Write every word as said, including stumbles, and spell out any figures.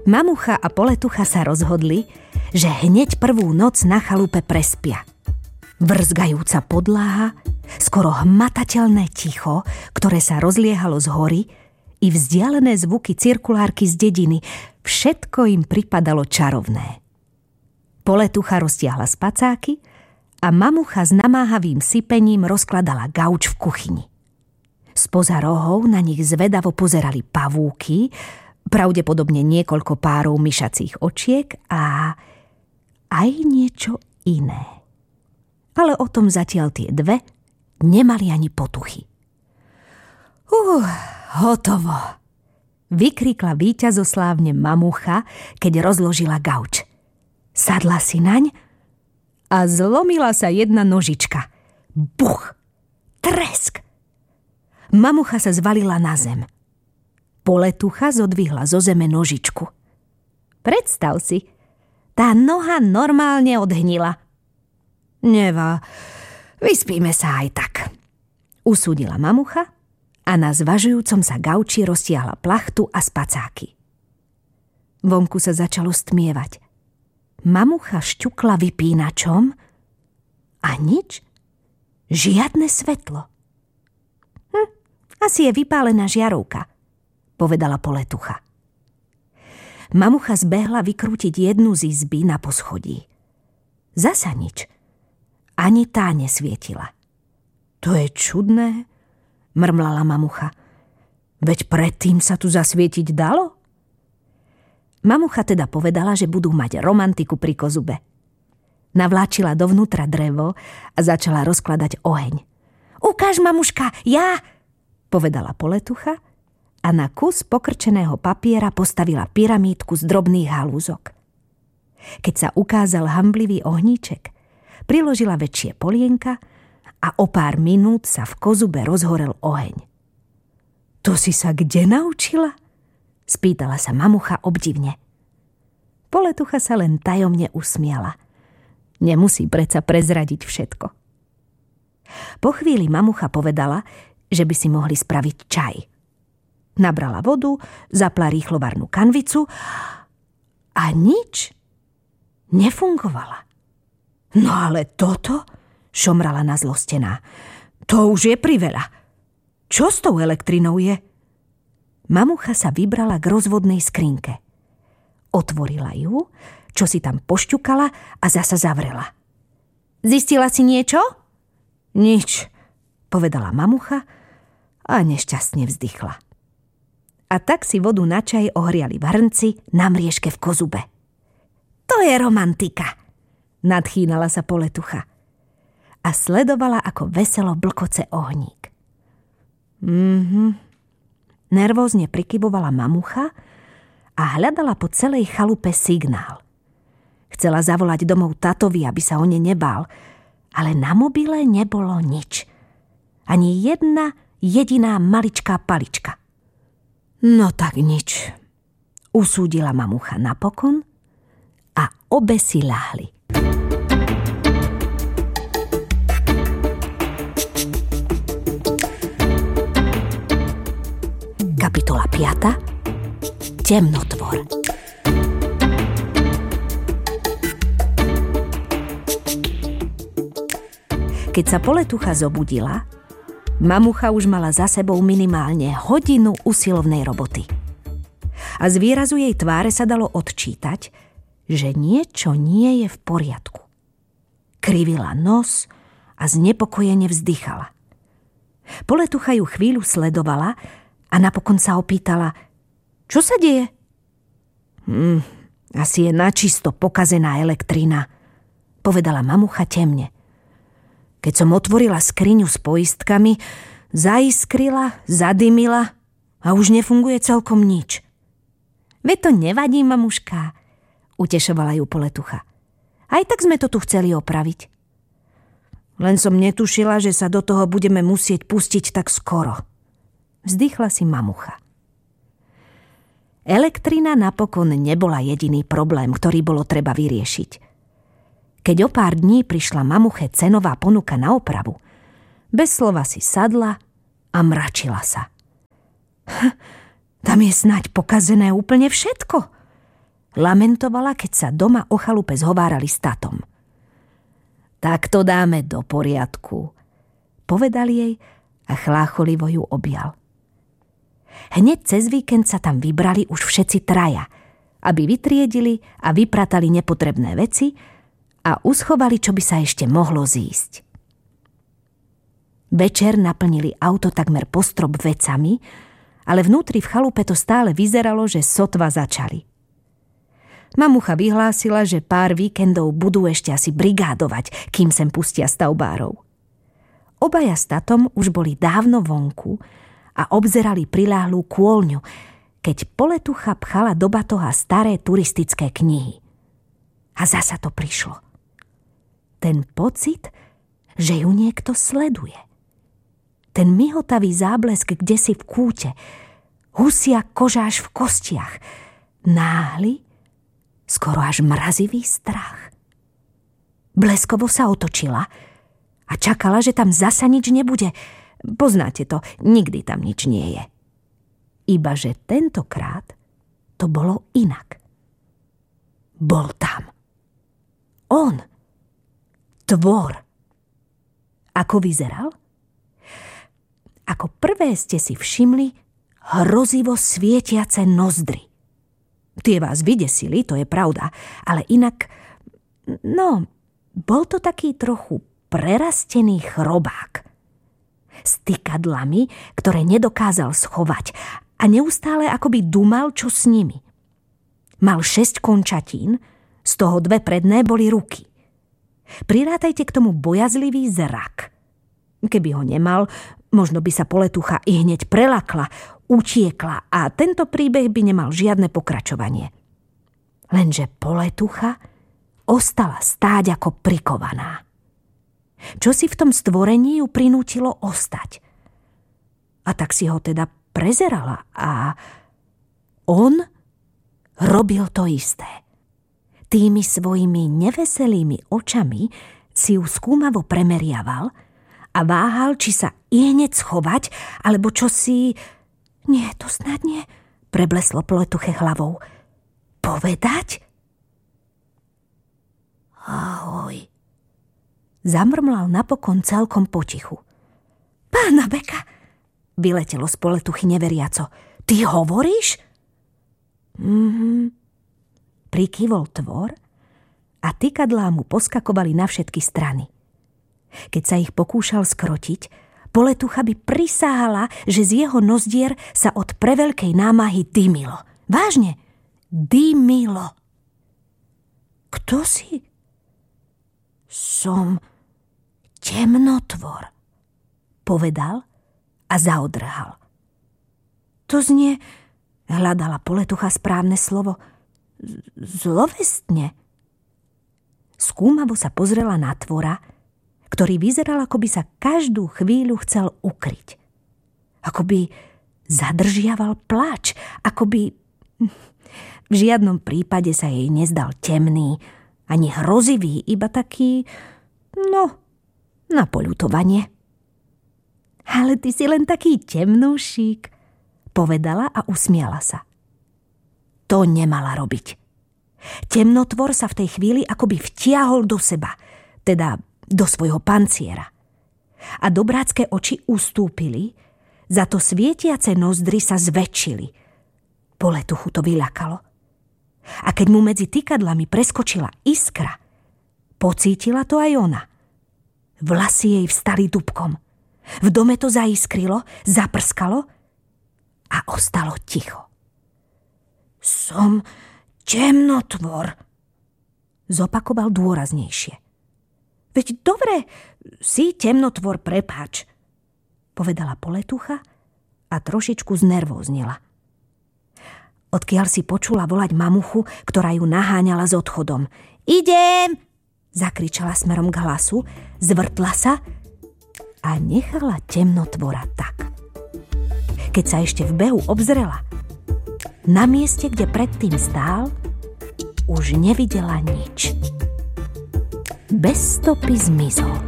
Mamucha a Poletucha sa rozhodli, že hneď prvú noc na chalupe prespia. Vrzgajúca podlaha, skoro hmatateľné ticho, ktoré sa rozliehalo z hory, i vzdialené zvuky cirkulárky z dediny, všetko im pripadalo čarovné. Poletucha roztiahla spacáky a mamucha s namáhavým sypením rozkladala gauč v kuchyni. Spoza rohov na nich zvedavo pozerali pavúky, pravdepodobne niekoľko párov myšacích očiek a aj niečo iné. Ale o tom zatiaľ tie dve nemali ani potuchy. Uh, hotovo, vykrikla víťazoslávne mamucha, keď rozložila gauč. Sadla si naň a zlomila sa jedna nožička. Buch! Tresk! Mamucha sa zvalila na zem. Poletucha zodvihla zo zeme nožičku. Predstav si, tá noha normálne odhnila. Nevá, vyspíme sa aj tak, usúdila mamucha a na zvažujúcom sa gauči roztiahla plachtu a spacáky. Vonku sa začalo stmievať. Mamucha šťukla vypínačom a nič. Žiadne svetlo. Hm, asi je vypálená žiarovka, povedala Poletucha. Mamucha zbehla vykrútiť jednu z izby na poschodí. Zasa nič. Ani tá nesvietila. To je čudné, mrmlala mamucha. Veď predtým sa tu zasvietiť dalo? Mamucha teda povedala, že budú mať romantiku pri kozube. Navláčila dovnútra drevo a začala rozkladať oheň. Ukáž, mamuška, ja, povedala Poletucha a na kus pokrčeného papiera postavila pyramídku z drobných halúzok. Keď sa ukázal hanblivý ohníček, priložila väčšie polienka a o pár minút sa v kozube rozhorel oheň. To si sa kde naučila? Spýtala sa mamucha obdivne. Poletucha sa len tajomne usmiala. Nemusí predsa prezradiť všetko. Po chvíli mamucha povedala, že by si mohli spraviť čaj. Nabrala vodu, zapla rýchlovarnú kanvicu a nič nefungovala. No ale toto, šomrala nazlostená, to už je priveľa. Čo s tou elektrinou je? Mamucha sa vybrala k rozvodnej skrinke. Otvorila ju, čo si tam pošťukala a zasa zavrela. Zistila si niečo? Nič, povedala mamucha a nešťastne vzdychla. A tak si vodu na čaj ohriali v hrnci na mriežke v kozube. To je romantika, nadchýnala sa Poletucha a sledovala, ako veselo blkoce ohník. Mhm. Nervózne prikyvovala mamucha a hľadala po celej chalupe signál. Chcela zavolať domov tatovi, aby sa o ne nebál, ale na mobile nebolo nič. Ani jedna jediná maličká palička. No tak nič, usúdila mamucha napokon a obe si ľahli. Kapitola piata. Temnotvor. Keď sa Poletucha zobudila, mamucha už mala za sebou minimálne hodinu usilovnej roboty. A z výrazu jej tváre sa dalo odčítať, že niečo nie je v poriadku. Krivila nos a znepokojene vzdychala. Poletucha ju chvíľu sledovala a napokon sa opýtala, čo sa deje? Hm, asi je načisto pokazená elektrina, povedala mamucha temne. Keď som otvorila skriňu s poistkami, zaiskrila, zadymila a už nefunguje celkom nič. Veď to nevadí, mamuška, utešovala ju Poletucha. Aj tak sme to tu chceli opraviť. Len som netušila, že sa do toho budeme musieť pustiť tak skoro. Vzdychla si mamucha. Elektrina napokon nebola jediný problém, ktorý bolo treba vyriešiť. Keď o pár dní prišla mamuche cenová ponuka na opravu, bez slova si sadla a mračila sa. Hm, tam je snáď pokazené úplne všetko. Lamentovala, keď sa doma o chalupe zhovárali s tatom. Tak to dáme do poriadku, povedal jej a chlácholivo ju objal. Hneď cez víkend sa tam vybrali už všetci traja, aby vytriedili a vypratali nepotrebné veci a uschovali, čo by sa ešte mohlo zísť. Večer naplnili auto takmer po strop vecami, ale vnútri v chalupe to stále vyzeralo, že sotva začali. Mamucha vyhlásila, že pár víkendov budú ešte asi brigádovať, kým sem pustia stavbárov. Obaja s tatom už boli dávno vonku a obzerali priláhlú kôlňu, keď Poletucha pchala do batoha staré turistické knihy. A zasa to prišlo. Ten pocit, že ju niekto sleduje. Ten mihotavý záblesk kdesi v kúte, husia koža až v kostiach, náhly, skoro až mrazivý strach. Bleskovo sa otočila a čakala, že tam zasa nič nebude. Poznáte to, nikdy tam nič nie je. Ibaže tentokrát to bolo inak. Bol tam. On. Tvor. Ako vyzeral? Ako prvé ste si všimli hrozivo svietiace nozdry. Tie vás vydesili, to je pravda, ale inak, no, bol to taký trochu prerastený chrobák. S tykadlami, ktoré nedokázal schovať a neustále akoby dumal, čo s nimi. Mal šesť končatín, z toho dve predné boli ruky. Prirátajte k tomu bojazlivý zrak. Keby ho nemal, možno by sa Poletucha i hneď prelakla, utiekla a tento príbeh by nemal žiadne pokračovanie. Lenže Poletucha ostala stáť ako prikovaná. Čo si v tom stvorení ju prinútilo ostať? A tak si ho teda prezerala a on robil to isté. Tými svojimi neveselými očami si ju skúmavo premeriaval a váhal, či sa ihneď schovať, alebo čo si... Nie, to snad nie, prebleslo Poletuche hlavou. Povedať? Ahoj. Zamrmlal napokon celkom potichu. Pána Beka, vyletelo z Poletuchy neveriaco. Ty hovoríš? Mhm. Prikývol tvor a tykadlá mu poskakovali na všetky strany. Keď sa ich pokúšal skrotiť, Poletucha by prisáhala, že z jeho nozdier sa od preveľkej námahy dymilo. Vážne, dymilo. Kto si? Som temnotvor, povedal a zaodrhal. To znie, hľadala Poletucha správne slovo, zlovestne. Skúmavo sa pozrela na tvora, ktorý vyzeral, ako by sa každú chvíľu chcel ukryť. Ako by zadržiaval pláč, ako by... V žiadnom prípade sa jej nezdal temný, ani hrozivý, iba taký, no, na poľutovanie. Ale ty si len taký temnúšik, povedala a usmiala sa. To nemala robiť. Temnotvor sa v tej chvíli akoby vtiahol do seba, teda do svojho panciera. A dobrácké oči ustúpili, za to svietiace nozdry sa zväčšili. Poletuchu to vyľakalo. A keď mu medzi tykadlami preskočila iskra, pocítila to aj ona. Vlasy jej vstali dúbkom. V dome to zaiskrilo, zaprskalo a ostalo ticho. Som temnotvor, zopakoval dôraznejšie. Veď dobre, si temnotvor, prepáč, povedala Poletucha a trošičku znervóznila. Odkiaľ si počula volať mamuchu, ktorá ju naháňala s odchodom. Idem, zakričala smerom k hlasu, zvrtla sa a nechala temnotvora tak. Keď sa ešte v behu obzrela, na mieste, kde predtým stál, už nevidela nič. Bez stopy zmizol.